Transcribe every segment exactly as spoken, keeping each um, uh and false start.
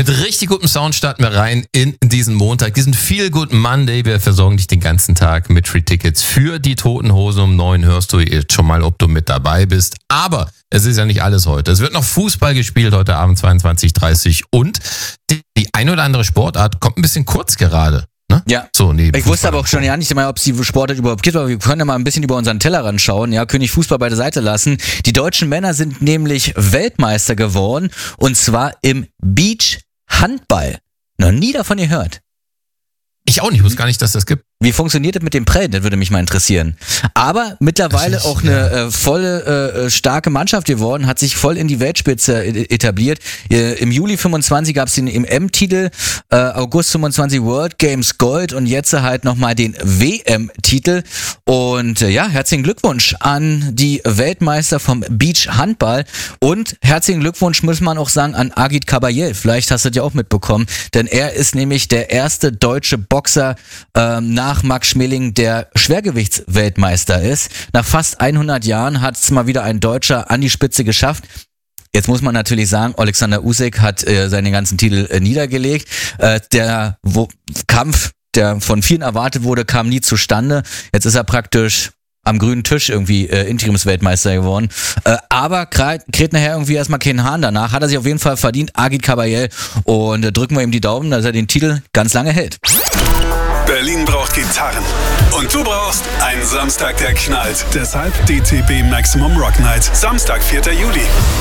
Mit richtig gutem Sound starten wir rein in diesen Montag, diesen Feel Good Monday. Wir versorgen dich den ganzen Tag mit Free Tickets für die Toten Hosen. Um neun hörst du jetzt schon mal, ob du mit dabei bist. Aber es ist ja nicht alles heute. Es wird noch Fußball gespielt heute Abend zweiundzwanzig Uhr dreißig und die, die ein oder andere Sportart kommt ein bisschen kurz gerade. Ne? Ja, so, nee, ich Fußball. wusste aber auch schon ja nicht mal, ob es die Sportart überhaupt gibt, aber wir können ja mal ein bisschen über unseren Tellerrand schauen, ja, König Fußball bei der Seite lassen. Die deutschen Männer sind nämlich Weltmeister geworden und zwar im Beach-Handball. Noch nie davon gehört. Ich auch nicht, ich wusste gar nicht, dass das gibt. Wie funktioniert das mit dem Prellen? Das würde mich mal interessieren. Aber mittlerweile auch eine äh, volle, äh, starke Mannschaft geworden, hat sich voll in die Weltspitze etabliert. Äh, Im Juli fünfundzwanzig gab es den im M-Titel, äh, August fünfundzwanzig World Games Gold und jetzt halt nochmal den W M-Titel. Und äh, ja, herzlichen Glückwunsch an die Weltmeister vom Beach-Handball und herzlichen Glückwunsch, muss man auch sagen, an Agit Kabayel. Vielleicht hast du das ja auch mitbekommen, denn er ist nämlich der erste deutsche Boxer ähm, nach nach Max Schmeling, der Schwergewichtsweltmeister ist. Nach fast hundert Jahren hat es mal wieder ein Deutscher an die Spitze geschafft. Jetzt muss man natürlich sagen, Alexander Usyk hat äh, seine ganzen Titel äh, niedergelegt. Äh, der wo, Kampf, der von vielen erwartet wurde, kam nie zustande. Jetzt ist er praktisch am grünen Tisch irgendwie äh, Interimsweltmeister geworden. Äh, aber kräht nachher irgendwie erstmal keinen Hahn danach. Hat er sich auf jeden Fall verdient, Agit Kabayel. Und äh, drücken wir ihm die Daumen, dass er den Titel ganz lange hält. Berlin braucht Gitarren. Und du brauchst einen Samstag, der knallt. Deshalb D T B Maximum Rock Night. Samstag, vierter Juli.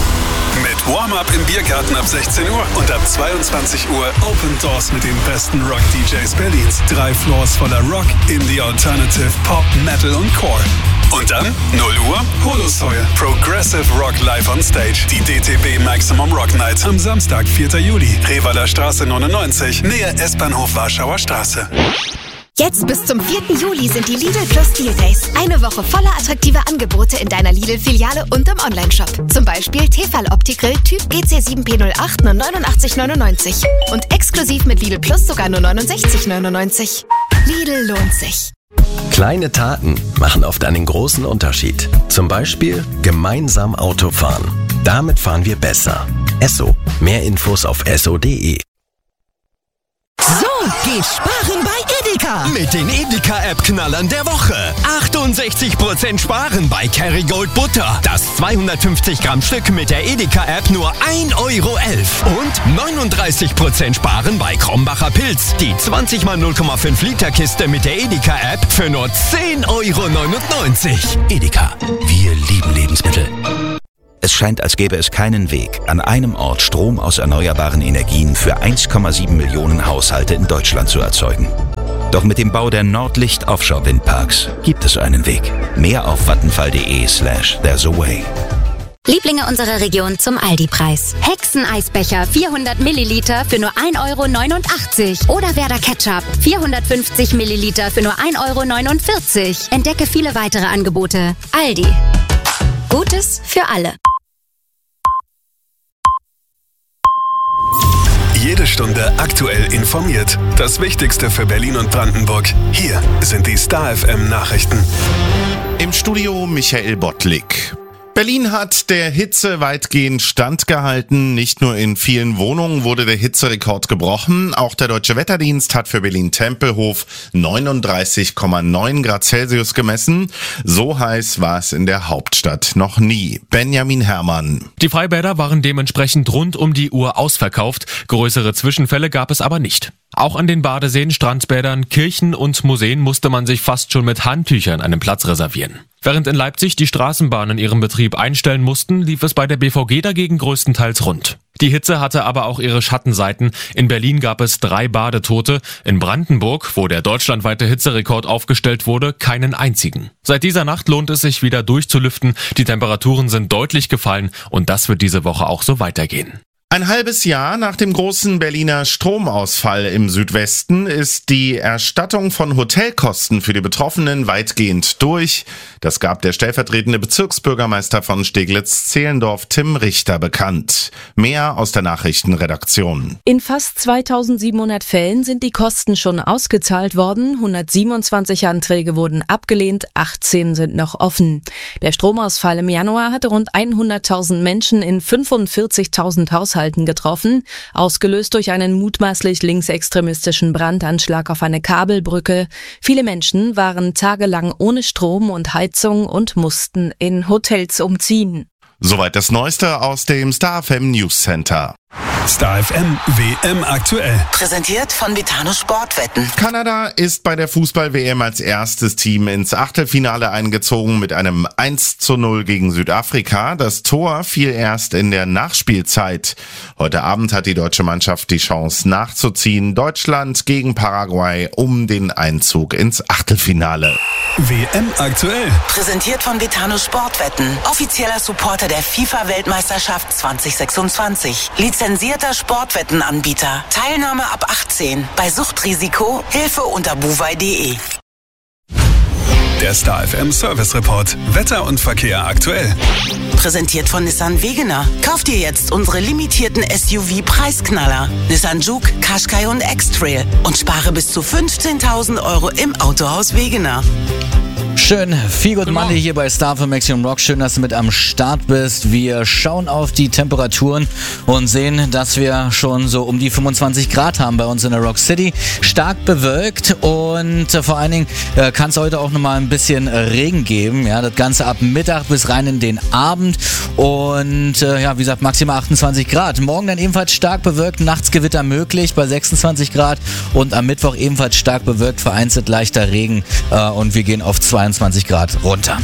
Mit Warm-Up im Biergarten ab sechzehn Uhr und ab zweiundzwanzig Uhr Open Doors mit den besten Rock-D Js Berlins. Drei Floors voller Rock, Indie, Alternative, Pop, Metal und Core. Und dann, null Uhr, Holosoil. Progressive Rock live on Stage. Die D T B Maximum Rock Night am Samstag, vierter Juli. Revaler Straße neunundneunzig, Nähe S-Bahnhof Warschauer Straße. Jetzt bis zum vierten Juli sind die Lidl Plus Deal Days. Eine Woche voller attraktiver Angebote in deiner Lidl-Filiale und im Onlineshop. Zum Beispiel Tefal Opti-Grill Typ G C sieben P null acht nur neunundachtzig neunundneunzig. Und exklusiv mit Lidl Plus sogar nur neunundsechzig neunundneunzig. Lidl lohnt sich. Kleine Taten machen oft einen großen Unterschied. Zum Beispiel gemeinsam Auto fahren. Damit fahren wir besser. Esso. Mehr Infos auf esso punkt de. So geht sparen bei Edeka. Mit den Edeka-App-Knallern der Woche. achtundsechzig Prozent sparen bei Kerrygold Butter. Das zweihundertfünfzig Gramm Stück mit der Edeka-App nur ein Euro elf. Und neununddreißig Prozent sparen bei Krombacher Pilz. Die zwanzig mal null Komma fünf Liter Kiste mit der Edeka-App für nur zehn Euro neunundneunzig. Edeka. Wir lieben Lebensmittel. Es scheint, als gäbe es keinen Weg, an einem Ort Strom aus erneuerbaren Energien für eins Komma sieben Millionen Haushalte in Deutschland zu erzeugen. Doch mit dem Bau der Nordlicht Offshore Windparks gibt es einen Weg. Mehr auf vattenfall.de slash there's a way. Lieblinge unserer Region zum Aldi-Preis. Hexen-Eisbecher vierhundert Milliliter für nur ein Euro neunundachtzig. Oder Werder Ketchup vierhundertfünfzig Milliliter für nur ein Euro neunundvierzig. Entdecke viele weitere Angebote. Aldi. Gutes für alle. Jede Stunde aktuell informiert. Das Wichtigste für Berlin und Brandenburg. Hier sind die Star F M Nachrichten. Im Studio Michael Bottlik. Berlin hat der Hitze weitgehend standgehalten. Nicht nur in vielen Wohnungen wurde der Hitzerekord gebrochen. Auch der Deutsche Wetterdienst hat für Berlin-Tempelhof neununddreißig Komma neun Grad Celsius gemessen. So heiß war es in der Hauptstadt noch nie. Benjamin Herrmann. Die Freibäder waren dementsprechend rund um die Uhr ausverkauft. Größere Zwischenfälle gab es aber nicht. Auch an den Badeseen, Strandbädern, Kirchen und Museen musste man sich fast schon mit Handtüchern einen Platz reservieren. Während in Leipzig die Straßenbahnen ihren Betrieb einstellen mussten, lief es bei der B V G dagegen größtenteils rund. Die Hitze hatte aber auch ihre Schattenseiten. In Berlin gab es drei Badetote, in Brandenburg, wo der deutschlandweite Hitzerekord aufgestellt wurde, keinen einzigen. Seit dieser Nacht lohnt es sich wieder durchzulüften, die Temperaturen sind deutlich gefallen und das wird diese Woche auch so weitergehen. Ein halbes Jahr nach dem großen Berliner Stromausfall im Südwesten ist die Erstattung von Hotelkosten für die Betroffenen weitgehend durch. Das gab der stellvertretende Bezirksbürgermeister von Steglitz-Zehlendorf, Tim Richter, bekannt. Mehr aus der Nachrichtenredaktion. In fast zweitausendsiebenhundert Fällen sind die Kosten schon ausgezahlt worden. hundertsiebenundzwanzig Anträge wurden abgelehnt, achtzehn sind noch offen. Der Stromausfall im Januar hatte rund hunderttausend Menschen in fünfundvierzigtausend Haushalten Abschalten getroffen, ausgelöst durch einen mutmaßlich linksextremistischen Brandanschlag auf eine Kabelbrücke. Viele Menschen waren tagelang ohne Strom und Heizung und mussten in Hotels umziehen. Soweit das Neueste aus dem Star F M News Center. Star F M W M aktuell. Präsentiert von Vitano Sportwetten. Kanada ist bei der Fußball-W M als erstes Team ins Achtelfinale eingezogen mit einem eins zu null gegen Südafrika. Das Tor fiel erst in der Nachspielzeit. Heute Abend hat die deutsche Mannschaft die Chance nachzuziehen. Deutschland gegen Paraguay um den Einzug ins Achtelfinale. W M aktuell. Präsentiert von Vitano Sportwetten. Offizieller Supporter der FIFA-Weltmeisterschaft zwanzig sechsundzwanzig. Lizenzierter Sportwettenanbieter. Teilnahme ab achtzehn. Bei Suchtrisiko Hilfe unter buwei punkt de. Der Star F M Service Report. Wetter und Verkehr aktuell. Präsentiert von Nissan Wegener. Kauft ihr jetzt unsere limitierten S U V-Preisknaller. Nissan Juke, Qashqai und X-Trail. Und spare bis zu fünfzehntausend Euro im Autohaus Wegener. Schön, viel Good Monday hier bei Star für Maximum Rock. Schön, dass du mit am Start bist. Wir schauen auf die Temperaturen und sehen, dass wir schon so um die fünfundzwanzig Grad haben bei uns in der Rock City. Stark bewölkt und äh, vor allen Dingen äh, kann es heute auch nochmal ein bisschen äh, Regen geben. Ja, das Ganze ab Mittag bis rein in den Abend und äh, ja, wie gesagt, maximal achtundzwanzig Grad. Morgen dann ebenfalls stark bewölkt, nachts Gewitter möglich bei sechsundzwanzig Grad und am Mittwoch ebenfalls stark bewölkt, vereinzelt leichter Regen äh, und wir gehen auf zweiundzwanzig Grad runter.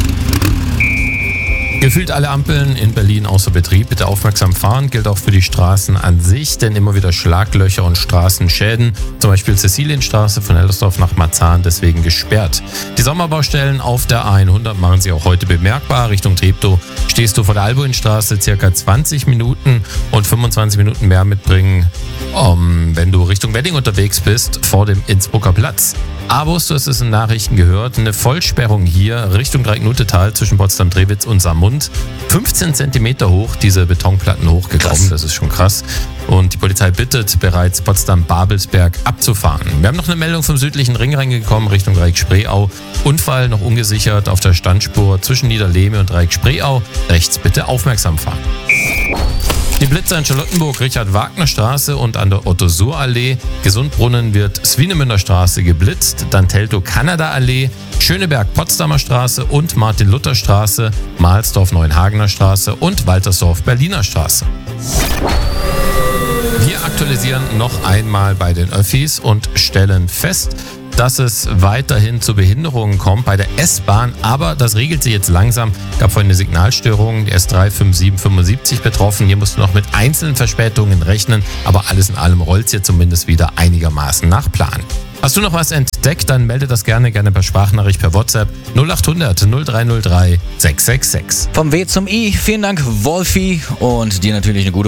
Gefühlt alle Ampeln in Berlin außer Betrieb. Bitte aufmerksam fahren. Gilt auch für die Straßen an sich, denn immer wieder Schlaglöcher und Straßenschäden. Zum Beispiel Cäcilienstraße von Hellersdorf nach Marzahn deswegen gesperrt. Die Sommerbaustellen auf der A hundert machen sich auch heute bemerkbar. Richtung Treptow stehst du vor der Albuinstraße circa zwanzig Minuten und fünfundzwanzig Minuten mehr mitbringen, um, wenn du Richtung Wedding unterwegs bist, vor dem Innsbrucker Platz. Abos, du hast es in Nachrichten gehört, eine Vollsperrung hier Richtung Dreiecknutetal zwischen Potsdam-Drewitz und Saarmund. fünfzehn Zentimeter hoch, diese Betonplatten hochgekommen, krass. Das ist schon krass. Und die Polizei bittet bereits Potsdam-Babelsberg abzufahren. Wir haben noch eine Meldung vom südlichen Ring reingekommen, Richtung Dreieck-Spreeau. Unfall noch ungesichert auf der Standspur zwischen Niederlehme und Dreieck-Spreeau. Rechts bitte aufmerksam fahren. Die Blitzer in Charlottenburg, Richard-Wagner-Straße und an der Otto-Suhr-Allee. Gesundbrunnen wird Swinemünder Straße geblitzt, dann Teltow-Kanada-Allee, Schöneberg-Potsdamer Straße und Martin-Luther-Straße, Mahlsdorf-Neuenhagener Straße und Waltersdorf-Berliner Straße. Wir aktualisieren noch einmal bei den Öffis und stellen fest, dass es weiterhin zu Behinderungen kommt bei der S-Bahn, aber das regelt sich jetzt langsam. Gab vorhin eine Signalstörung, die S drei fünf sieben fünfundsiebzig betroffen. Hier musst du noch mit einzelnen Verspätungen rechnen, aber alles in allem rollt es hier zumindest wieder einigermaßen nach Plan. Hast du noch was entdeckt, dann melde das gerne, gerne per Sprachnachricht per WhatsApp null acht hundert null drei null drei sechs sechs sechs. Vom W zum I, vielen Dank Wolfi und dir natürlich eine gute